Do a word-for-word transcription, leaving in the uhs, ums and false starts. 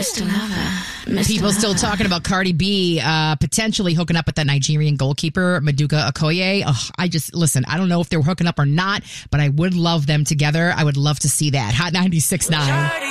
Mister Lover. Mister People Lover. still talking about Cardi B uh, potentially hooking up with that Nigerian goalkeeper, Maduka Okoye. Oh, I just, listen, I don't know if they're hooking up or not, but I would love them together. I would love to see that. Hot ninety-six point nine.